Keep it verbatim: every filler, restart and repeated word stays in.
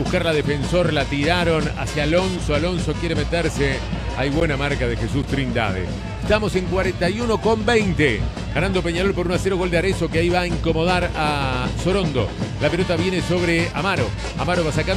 buscar la defensor, la tiraron hacia Alonso. Alonso quiere meterse. Hay buena marca de Jesús Trindade. Estamos en cuarenta y uno con veinte. Ganando Peñarol por uno a cero, gol de Arezzo que ahí va a incomodar a Sorondo. La pelota viene sobre Amaro. Amaro va sacando.